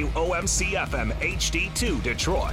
WOMC FM HD2 Detroit.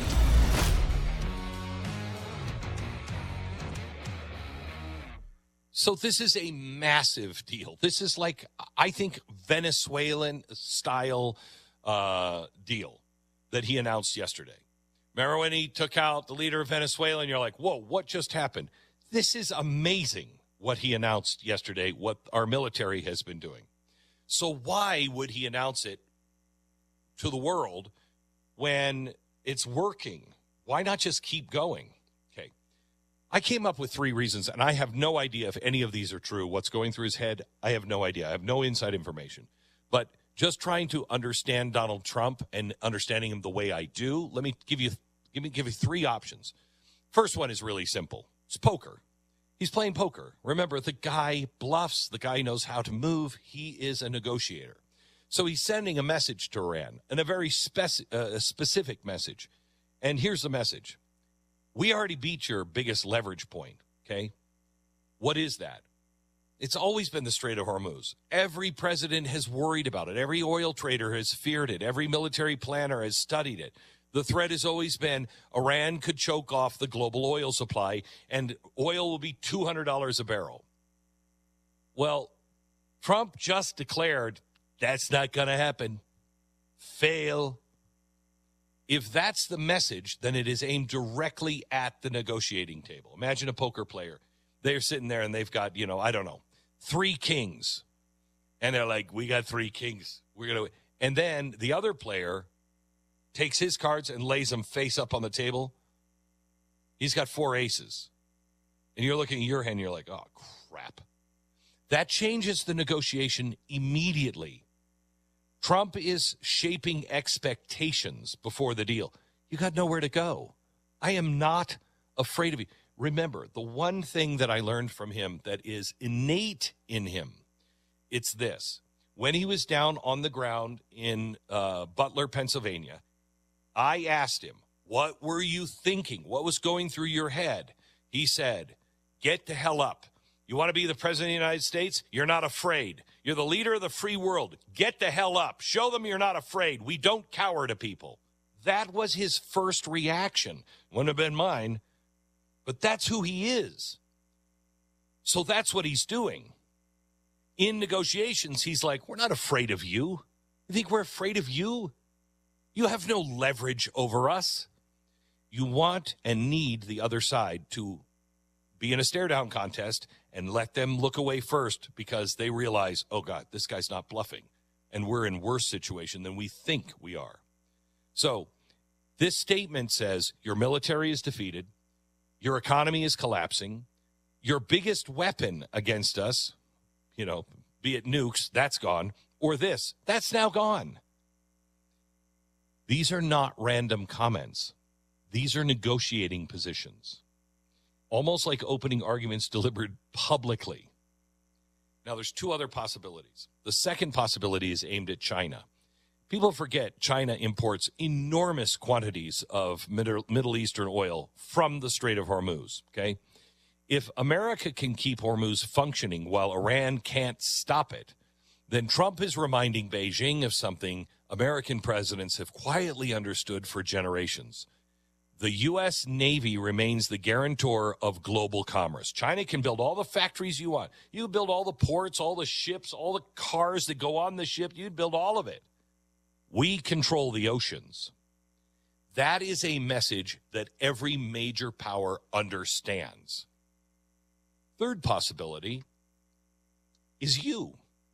So this is a massive deal. This is like, I think, Venezuelan-style deal that he announced yesterday. Remember when he took out the leader of Venezuela, and you're like, whoa, what just happened? This is amazing what he announced yesterday, what our military has been doing. So why would he announce it to the world when it's working? Why not just keep going? Okay. I came up with 3 reasons, and I have no idea if any of these are true. What's going through his head, I have no idea. I have no inside information. But just trying to understand Donald Trump and understanding him the way I do, let me give you 3 options. First one is really simple. It's poker. He's playing poker. Remember, the guy bluffs. The guy knows how to move. He is a negotiator. So he's sending a message to Iran, and a very specific message. And here's the message. We already beat your biggest leverage point, okay? What is that? It's always been the Strait of Hormuz. Every president has worried about it. Every oil trader has feared it. Every military planner has studied it. The threat has always been Iran could choke off the global oil supply, and oil will be $200 a barrel. Well, Trump just declared that's not going to happen. Fail. If that's the message, then it is aimed directly at the negotiating table. Imagine a poker player. They're sitting there and they've got, 3 kings. And they're like, we got 3 kings. We're going to. And then the other player takes his cards and lays them face up on the table. He's got 4 aces. And you're looking at your hand and you're like, oh, crap. That changes the negotiation immediately. Trump is shaping expectations before the deal. You got nowhere to go. I am not afraid of you. Remember, the one thing that I learned from him that is innate in him, it's this. When he was down on the ground in Butler, Pennsylvania, I asked him, what were you thinking? What was going through your head? He said, get the hell up. You want to be the president of the United States? You're not afraid. You're the leader of the free world. Get the hell up. Show them you're not afraid. We don't cower to people. That was his first reaction. Wouldn't have been mine, but that's who he is. So that's what he's doing. In negotiations, he's like, we're not afraid of you. You think we're afraid of you? You have no leverage over us. You want and need the other side to be in a stare-down contest and let them look away first because they realize, oh, God, this guy's not bluffing, and we're in worse situation than we think we are. So this statement says your military is defeated, your economy is collapsing, your biggest weapon against us, be it nukes, that's gone, or this, that's now gone. These are not random comments. These are negotiating positions. Almost like opening arguments delivered publicly. Now, there's 2 other possibilities. The second possibility is aimed at China. People forget China imports enormous quantities of Middle Eastern oil from the Strait of Hormuz, okay? If America can keep Hormuz functioning while Iran can't stop it, then Trump is reminding Beijing of something American presidents have quietly understood for generations. The U.S. Navy remains the guarantor of global commerce. China can build all the factories you want. You build all the ports, all the ships, all the cars that go on the ship. You build all of it. We control the oceans. That is a message that every major power understands. Third possibility is you.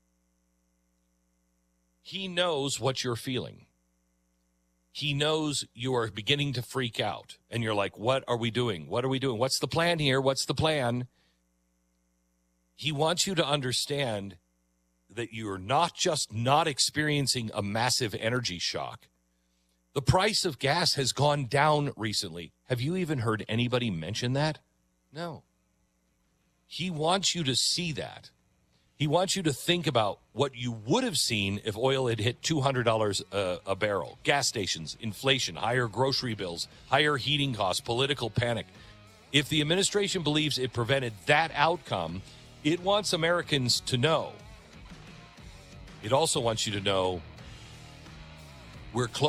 He knows what you're feeling. He knows you are beginning to freak out, and you're like, what are we doing? What are we doing? What's the plan here? What's the plan? He wants you to understand that you're not just not experiencing a massive energy shock. The price of gas has gone down recently. Have you even heard anybody mention that? No. He wants you to see that. He wants you to think about what you would have seen if oil had hit $200 a barrel. Gas stations, inflation, higher grocery bills, higher heating costs, political panic. If the administration believes it prevented that outcome, it wants Americans to know. It also wants you to know we're close.